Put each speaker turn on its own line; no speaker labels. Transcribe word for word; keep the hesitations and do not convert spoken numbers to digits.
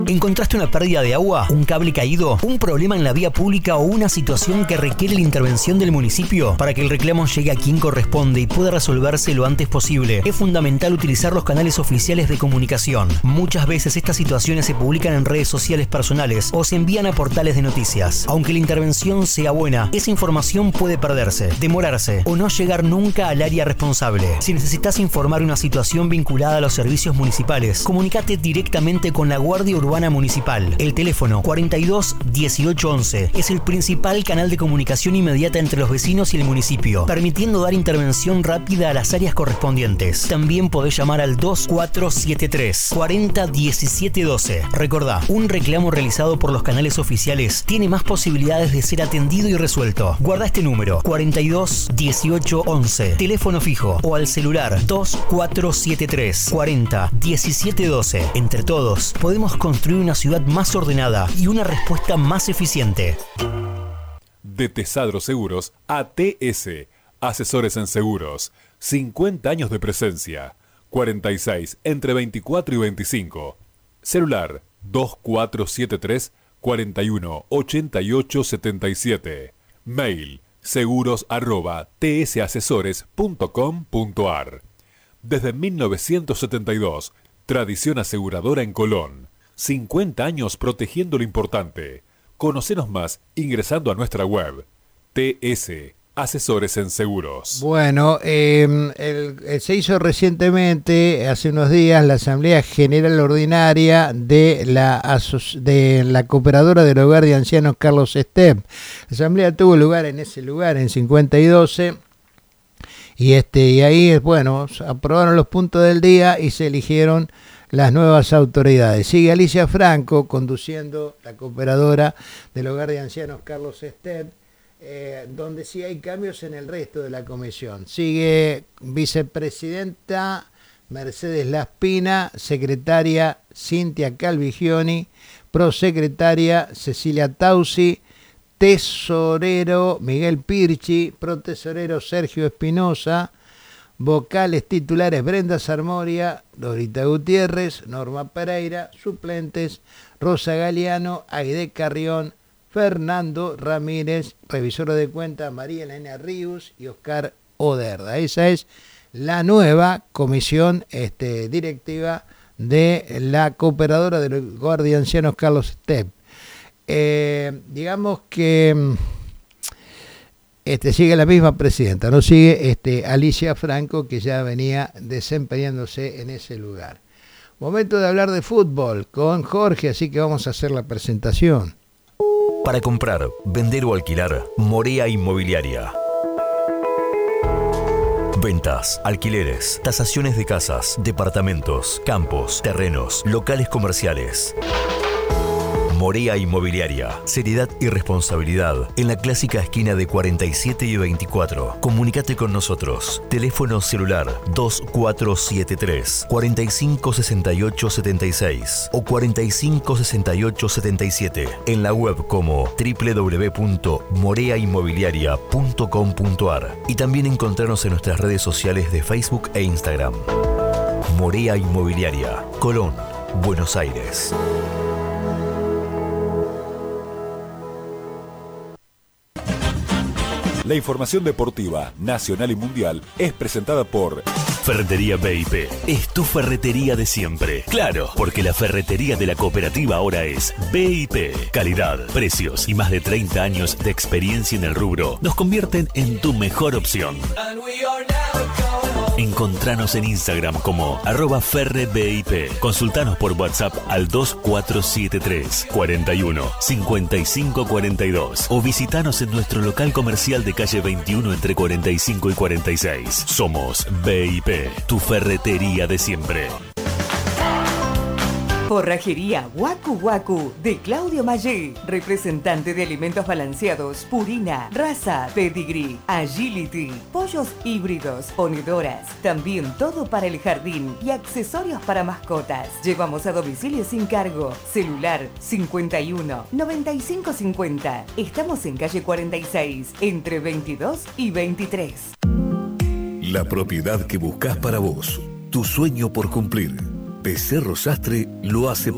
¿Encontraste una pérdida de agua? ¿Un cable caído? ¿Un problema en la vía pública o una situación que requiere la intervención del municipio? Para que el reclamo llegue a quien corresponde y pueda resolverse lo antes posible, es fundamental utilizar los canales oficiales de comunicación. Muchas veces estas situaciones se publican en redes sociales personales o se envían a portales de noticias. Aunque la intervención sea buena, esa información puede perderse, demorarse o no llegar nunca al área responsable. Si necesitas informar una situación vinculada a los servicios municipales, comunícate directamente con la Guardia Urbana Municipal. El teléfono cuarenta y dos dieciocho once es el principal canal de comunicación inmediata entre los vecinos y el municipio, permitiendo dar intervención rápida a las áreas correspondientes. También podés llamar al dos cuatro siete tres cuarenta diecisiete doce. Recordá, un reclamo realizado por los canales oficiales tiene más posibilidades de ser atendido y resuelto. Guarda este número, cuarenta y dos dieciocho once, teléfono fijo, o al celular dos cuatro siete tres cuarenta diecisiete doce. Entre todos, podemos construir una ciudad más ordenada y una respuesta más eficiente.
De Tesadro Seguros a T S, asesores en seguros, cincuenta años de presencia, cuarenta y seis entre veinticuatro y veinticinco. Celular dos cuatro siete tres cuarenta y uno ochenta y ocho setenta y siete. Mail seguros arroba tsasesores punto com punto ar. Desde mil novecientos setenta y dos, tradición aseguradora en Colón. cincuenta años protegiendo lo importante. Conocenos más ingresando a nuestra web. T S, Asesores en Seguros.
Bueno, eh, el, el, se hizo recientemente, hace unos días, la Asamblea General Ordinaria de la, aso- de la Cooperadora del Hogar de Ancianos Carlos Estep. La Asamblea tuvo lugar en ese lugar, en cincuenta y doce. Y, este, y ahí, bueno, aprobaron los puntos del día y se eligieron las nuevas autoridades. Sigue Alicia Franco conduciendo la Cooperadora del Hogar de Ancianos Carlos Estep, eh, donde sí hay cambios en el resto de la comisión. Sigue vicepresidenta Mercedes Laspina, secretaria Cintia Calvigioni, prosecretaria Cecilia Tausi, tesorero Miguel Pirchi, protesorero Sergio Espinosa, vocales titulares Brenda Sarmoria, Dorita Gutiérrez, Norma Pereira, suplentes Rosa Galeano, Aide Carrión, Fernando Ramírez, revisora de cuentas María Elena Ríos y Oscar Oderda. Esa es la nueva comisión este, directiva de la Cooperadora del Hogar de Ancianos Carlos Estep. Eh, digamos que este, sigue la misma presidenta, no sigue este, Alicia Franco, que ya venía desempeñándose en ese lugar. Momento de hablar de fútbol con Jorge, así que vamos a hacer la presentación.
Para comprar, vender o alquilar, Morea Inmobiliaria. Ventas, alquileres, tasaciones de casas, departamentos, campos, terrenos, locales comerciales. Morea Inmobiliaria. Seriedad y responsabilidad en la clásica esquina de cuarenta y siete y veinticuatro. Comunícate con nosotros. Teléfono celular dos cuatro siete tres cuarenta y cinco sesenta y ocho setenta y seis o cuarenta y cinco sesenta y ocho setenta y siete. En la web como doble u doble u doble u punto morea inmobiliaria punto com punto ar y también encontrarnos en nuestras redes sociales de Facebook e Instagram. Morea Inmobiliaria, Colón, Buenos Aires.
La información deportiva, nacional y mundial, es presentada por
Ferretería B I P. Es tu ferretería de siempre. Claro, porque la ferretería de la cooperativa ahora es B I P. Calidad, precios y más de treinta años de experiencia en el rubro nos convierten en tu mejor opción. Encontranos en Instagram como arroba ferrebip. Consultanos por WhatsApp al dos cuatro siete tres cuarenta y uno cincuenta y cinco cuarenta y dos o visitanos en nuestro local comercial de calle veintiuno entre cuarenta y cinco y cuarenta y seis. Somos B I P, tu ferretería de siempre.
Forrajería Waku Waku de Claudio Maggi, representante de alimentos balanceados, Purina, Raza, Pedigree, Agility, pollos híbridos, ponedoras, también todo para el jardín y accesorios para mascotas. Llevamos a domicilio sin cargo. Celular cincuenta y uno noventa y cinco cincuenta. Estamos en calle cuarenta y seis, entre veintidós y veintitrés.
La propiedad que buscas para vos, tu sueño por cumplir. Becerro Sastre lo hace